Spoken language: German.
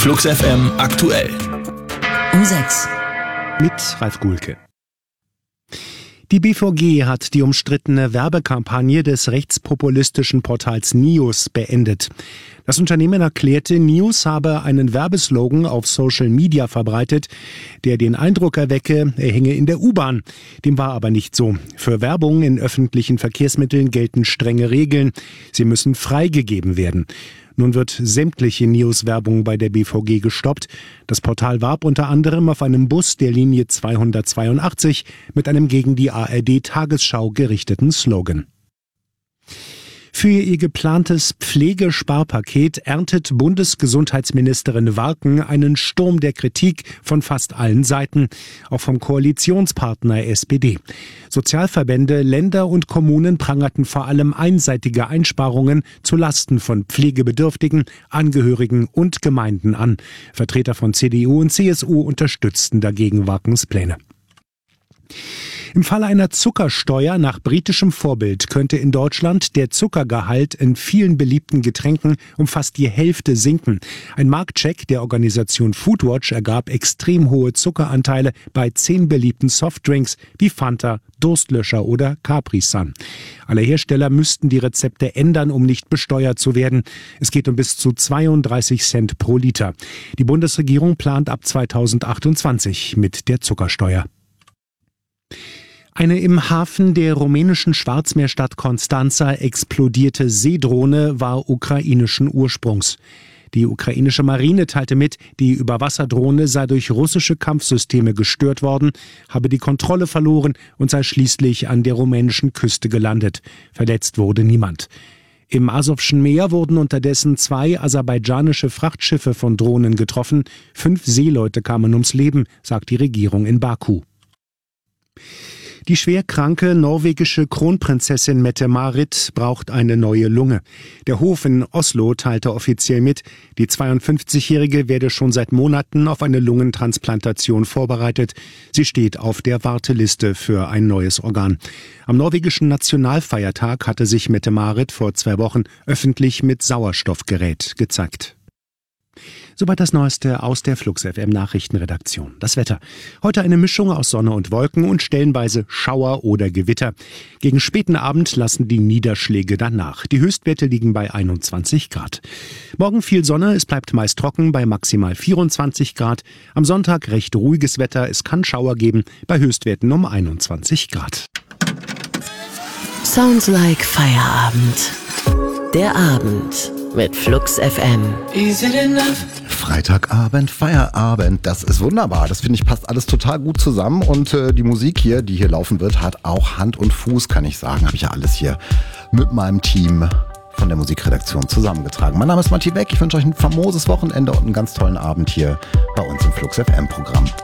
Flux FM aktuell. Um 6. Mit Ralf Guhlke. Die BVG hat die umstrittene Werbekampagne des rechtspopulistischen Portals News beendet. Das Unternehmen erklärte, News habe einen Werbeslogan auf Social Media verbreitet, der den Eindruck erwecke, er hänge in der U-Bahn. Dem war aber nicht so. Für Werbung in öffentlichen Verkehrsmitteln gelten strenge Regeln. Sie müssen freigegeben werden. Nun wird sämtliche News-Werbung bei der BVG gestoppt. Das Portal warb unter anderem auf einem Bus der Linie 282 mit einem gegen die ARD-Tagesschau gerichteten Slogan. Für ihr geplantes Pflegesparpaket erntet Bundesgesundheitsministerin Warken einen Sturm der Kritik von fast allen Seiten, auch vom Koalitionspartner SPD. Sozialverbände, Länder und Kommunen prangerten vor allem einseitige Einsparungen zu Lasten von Pflegebedürftigen, Angehörigen und Gemeinden an. Vertreter von CDU und CSU unterstützten dagegen Warkens Pläne. Im Falle einer Zuckersteuer nach britischem Vorbild könnte in Deutschland der Zuckergehalt in vielen beliebten Getränken um fast die Hälfte sinken. Ein Marktcheck der Organisation Foodwatch ergab extrem hohe Zuckeranteile bei 10 beliebten Softdrinks wie Fanta, Durstlöscher oder Capri-Sun. Alle Hersteller müssten die Rezepte ändern, um nicht besteuert zu werden. Es geht um bis zu 32 Cent pro Liter. Die Bundesregierung plant ab 2028 mit der Zuckersteuer. Eine im Hafen der rumänischen Schwarzmeerstadt Constanța explodierte Seedrohne war ukrainischen Ursprungs. Die ukrainische Marine teilte mit, die Überwasserdrohne sei durch russische Kampfsysteme gestört worden, habe die Kontrolle verloren und sei schließlich an der rumänischen Küste gelandet. Verletzt wurde niemand. Im Asowschen Meer wurden unterdessen 2 aserbaidschanische Frachtschiffe von Drohnen getroffen. 5 Seeleute kamen ums Leben, sagt die Regierung in Baku. Die schwerkranke norwegische Kronprinzessin Mette-Marit braucht eine neue Lunge. Der Hof in Oslo teilte offiziell mit, die 52-Jährige werde schon seit Monaten auf eine Lungentransplantation vorbereitet. Sie steht auf der Warteliste für ein neues Organ. Am norwegischen Nationalfeiertag hatte sich Mette-Marit vor 2 Wochen öffentlich mit Sauerstoffgerät gezeigt. Soweit das Neueste aus der Flux FM Nachrichtenredaktion. Das Wetter. Heute eine Mischung aus Sonne und Wolken und stellenweise Schauer oder Gewitter. Gegen späten Abend lassen die Niederschläge dann nach. Die Höchstwerte liegen bei 21 Grad. Morgen viel Sonne, es bleibt meist trocken bei maximal 24 Grad. Am Sonntag recht ruhiges Wetter, es kann Schauer geben bei Höchstwerten um 21 Grad. Sounds like Feierabend. Der Abend mit Flux FM. Freitagabend, Feierabend, das ist wunderbar. Das finde ich passt alles total gut zusammen und die Musik hier, die hier laufen wird, hat auch Hand und Fuß, kann ich sagen. Habe ich ja alles hier mit meinem Team von der Musikredaktion zusammengetragen. Mein Name ist Matti Beck, ich wünsche euch ein famoses Wochenende und einen ganz tollen Abend hier bei uns im Flux FM Programm.